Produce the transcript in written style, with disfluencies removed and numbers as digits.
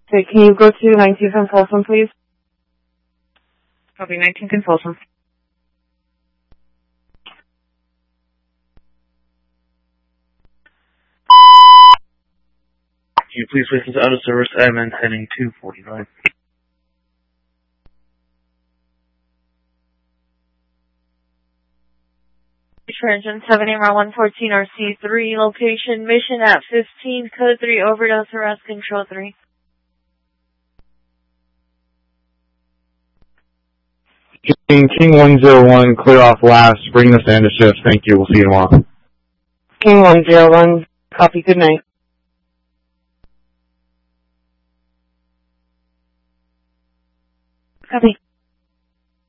Okay, can you go to 19th and Folsom, please? Copy, 19th and Folsom. Can you please listen to out of service admin heading 249? Engine 7AR114 RC3, location mission at 15, code 3, overdose, arrest, control 3. King 101, clear off last, bring us into shift. Thank you, we'll see you tomorrow. King 101, copy, good night. Copy.